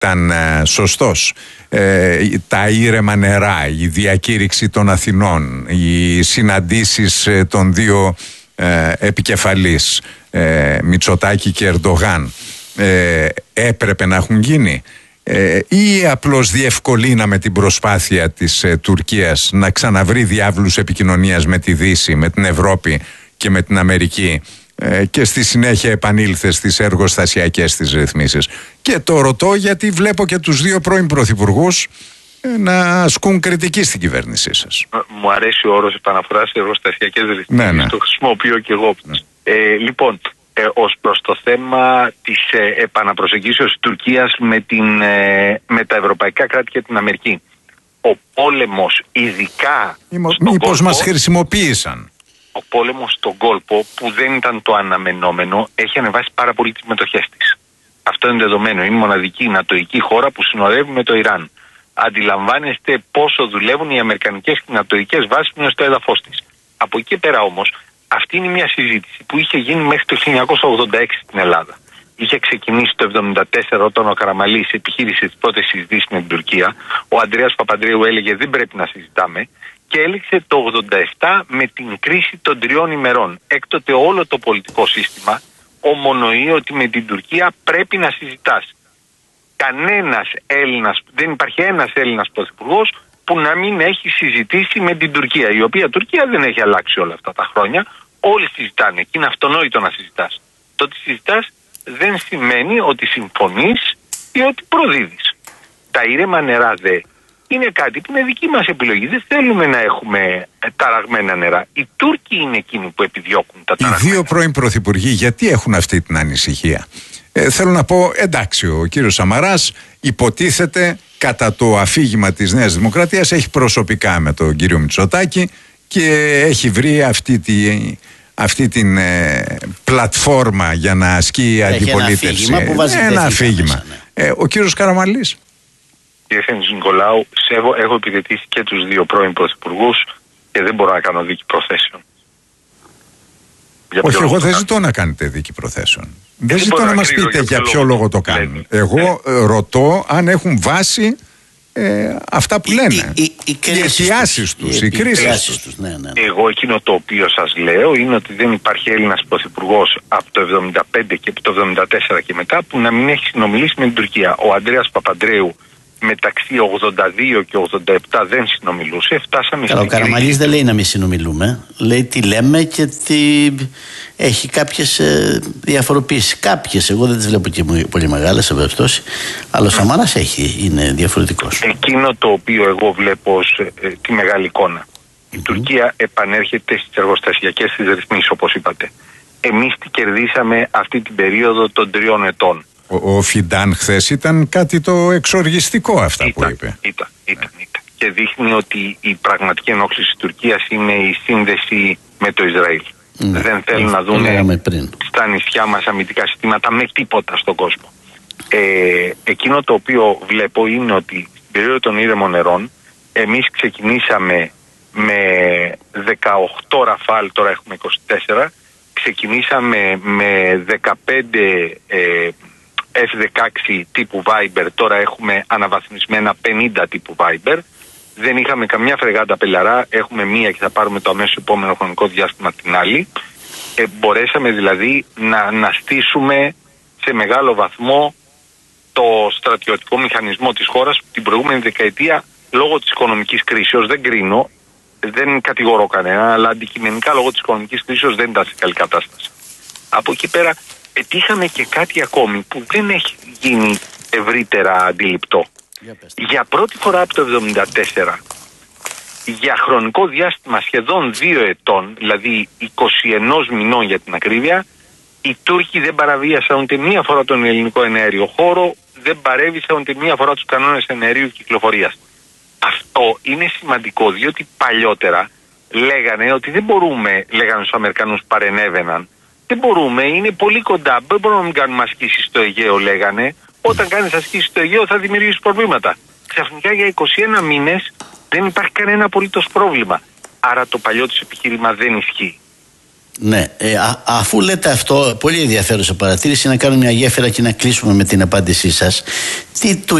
ήταν σωστός. Τα ήρεμα νερά, η διακήρυξη των Αθηνών, οι συναντήσεις των δύο επικεφαλής, Μητσοτάκη και Ερντογάν, έπρεπε να έχουν γίνει, ή απλώς διευκολύναμε την προσπάθεια της Τουρκίας να ξαναβρει διάβλους επικοινωνίας με τη Δύση, με την Ευρώπη και με την Αμερική, και στη συνέχεια επανήλθε στις εργοστασιακές της ρυθμίσεις? Και το ρωτώ γιατί βλέπω και τους δύο πρώην πρωθυπουργούς να ασκούν κριτική στην κυβέρνησή σας. Μου αρέσει ο όρος επαναφορά σε εργοστασιακές ρυθμίσεις. Ναι. Το χρησιμοποιώ και εγώ. Λοιπόν, ως προς το θέμα της επαναπροσεγγίσεως της Τουρκίας με τα ευρωπαϊκά κράτη και την Αμερική, ο πόλεμος, ειδικά μήπως μας χρησιμοποίησαν? Ο πόλεμος στον κόλπο, που δεν ήταν το αναμενόμενο, έχει ανεβάσει πάρα πολύ τις μετοχές της. Αυτό είναι δεδομένο. Είναι η μοναδική νατοϊκή χώρα που συνοδεύει με το Ιράν. Αντιλαμβάνεστε πόσο δουλεύουν οι αμερικανικές και νατοϊκές βάσεις που είναι στο έδαφος της. Από εκεί πέρα όμως, αυτή είναι μια συζήτηση που είχε γίνει μέχρι το 1986 στην Ελλάδα. Είχε ξεκινήσει το 1974 όταν ο Καραμανλής επιχείρησε τις πρώτες συζητήσεις με την Τουρκία. Ο Ανδρέας Παπανδρέου έλεγε δεν πρέπει να συζητάμε. Και έληξε το 1987 με την κρίση των 3 ημερών. Έκτοτε όλο το πολιτικό σύστημα ομονοεί ότι με την Τουρκία πρέπει να συζητάς. Δεν υπάρχει ένας Έλληνας πρωθυπουργός που να μην έχει συζητήσει με την Τουρκία, η οποία Τουρκία δεν έχει αλλάξει όλα αυτά τα χρόνια. Όλοι συζητάνε και είναι αυτονόητο να συζητάς. Το ότι συζητάς δεν σημαίνει ότι συμφωνείς ή ότι προδίδεις. Τα ήρεμα νερά είναι κάτι που είναι δική μας επιλογή. Δεν θέλουμε να έχουμε ταραγμένα νερά. Οι Τούρκοι είναι εκείνοι που επιδιώκουν τα ταραγμένα. Οι δύο πρώην πρωθυπουργοί γιατί έχουν αυτή την ανησυχία? Θέλω να πω, εντάξει, ο κύριος Σαμαράς υποτίθεται κατά το αφήγημα της Νέας Δημοκρατίας έχει προσωπικά με τον κύριο Μητσοτάκη και έχει βρει αυτή την πλατφόρμα για να ασκεί η αντιπολίτευση. Ένα αφήγημα. Ο κύριος Καραμανλής. Κύριε Θέμης Νικολάου, έχω υπηρετήσει και τους δύο πρώην πρωθυπουργούς και δεν μπορώ να κάνω δίκη προθέσεων. Όχι, εγώ δεν ζητώ να κάνετε δίκη προθέσεων. Δεν ζητώ να μας πείτε για ποιο λόγο το κάνουν. Εγώ ρωτώ αν έχουν βάση αυτά που λένε. Οι αιτιάσεις τους, οι κρίσεις τους. Ναι. Εγώ εκείνο το οποίο σας λέω είναι ότι δεν υπάρχει Έλληνας πρωθυπουργός από το 1975 και από το 1974 και μετά που να μην έχει συνομιλήσει με την Τουρκία. Ο Ανδρέας Παπανδρέου μεταξύ 82 και 87 δεν συνομιλούσε. Φτάσαμε στην Ο Καραμανλής δεν λέει να μην συνομιλούμε. Λέει τι λέμε και τι έχει κάποιες διαφοροποιήσεις. Κάποιες, εγώ δεν τις βλέπω και πολύ μεγάλες σε περιπτώσει. Αλλά ο Σαμαράς είναι διαφορετικός. Εκείνο το οποίο εγώ βλέπω ως τη μεγάλη εικόνα. Η Τουρκία επανέρχεται στις εργοστασιακές της ρυθμίσεις, όπως είπατε. Εμείς τι κερδίσαμε αυτή την περίοδο των 3 ετών. Ο Φιντάν χθες ήταν κάτι το εξοργιστικό αυτά που είπε. Ήταν. Και δείχνει ότι η πραγματική ενόχληση της Τουρκίας είναι η σύνδεση με το Ισραήλ. Δεν θέλουν να δουν στα νησιά μας αμυντικά συστήματα με τίποτα στον κόσμο. Εκείνο το οποίο βλέπω είναι ότι στην περίοδο των ήρεμων νερών εμείς ξεκινήσαμε με 18 Ραφάλ, τώρα έχουμε 24. Ξεκινήσαμε με 15 F-16 τύπου Viber, τώρα έχουμε αναβαθμισμένα 50 τύπου Viber. Δεν είχαμε καμιά φρεγάτα πελαρά, έχουμε μία και θα πάρουμε το αμέσως επόμενο χρονικό διάστημα την άλλη. Μπορέσαμε δηλαδή να στήσουμε σε μεγάλο βαθμό το στρατιωτικό μηχανισμό της χώρας που την προηγούμενη δεκαετία λόγω της οικονομικής κρίσεως, δεν κρίνω, δεν κατηγορώ κανένα, αλλά αντικειμενικά λόγω της οικονομικής κρίσεως δεν ήταν σε καλή κατάσταση. Από εκεί πέρα πετύχαμε και κάτι ακόμη που δεν έχει γίνει ευρύτερα αντιληπτό. Για πρώτη φορά από το 1974, για χρονικό διάστημα σχεδόν 2 ετών, δηλαδή 21 μηνών για την ακρίβεια, οι Τούρκοι δεν παραβίασαν ούτε μία φορά τον ελληνικό εναέριο χώρο, δεν παρέβησαν ούτε μία φορά τους κανόνες εναερίου κυκλοφορίας. Αυτό είναι σημαντικό, διότι παλιότερα λέγανε ότι δεν μπορούμε, λέγανε στους Αμερικανούς παρενέβαιναν, δεν μπορούμε, είναι πολύ κοντά, δεν μπορούμε να μην κάνουμε ασκήσεις στο Αιγαίο, λέγανε. Όταν κάνεις ασκήσεις στο Αιγαίο θα δημιουργήσεις προβλήματα. Ξαφνικά για 21 μήνες δεν υπάρχει κανένα απολύτως πρόβλημα. Άρα το παλιό τους επιχείρημα δεν ισχύει. Ναι, αφού λέτε αυτό, πολύ ενδιαφέρουσα παρατήρηση, να κάνω μια γέφυρα και να κλείσουμε με την απάντησή σας. Τι του